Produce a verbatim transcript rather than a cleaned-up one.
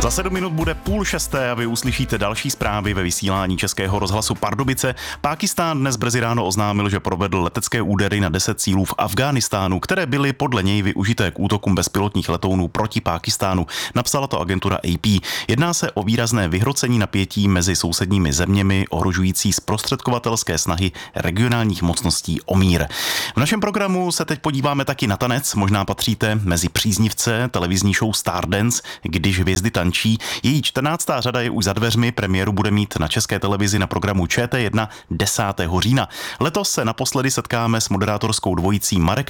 Za sedm minut bude půl šesté a vy uslyšíte další zprávy ve vysílání Českého rozhlasu Pardubice. Pákistán dnes brzy ráno oznámil, že provedl letecké údery na deset cílů v Afghánistánu, které byly podle něj využité k útokům bezpilotních letounů proti Pákistánu. Napsala to agentura A P. Jedná se o výrazné vyhrocení napětí mezi sousedními zeměmi, ohrožující zprostředkovatelské snahy regionálních mocností o mír. V našem programu se teď podíváme taky na tanec. Možná patříte mezi příznivce televizní show Stardance, když hvězdy tančí. Její čtrnáctá řada je už za dveřmi, premiéru bude mít na České televizi na programu Č T jedna desátého října. Letos se naposledy setkáme s moderátorskou dvojicí Marek